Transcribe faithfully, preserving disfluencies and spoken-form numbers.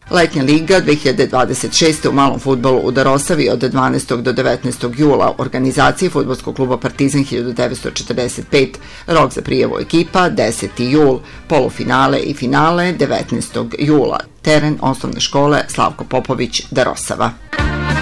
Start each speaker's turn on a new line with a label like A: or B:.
A: Letnja liga dve hiljade dvadeset šeste u malom fudbalu u Darosavi od dvanaestog do devetnaestog jula, organizacije Fudbalskog kluba Partizan hiljadu devetsto četrdeset pet, rok za prijavu ekipa deseti jul, polufinale i finale devetnaestog jula, teren osnovne škole Slavko Popović, Darosava.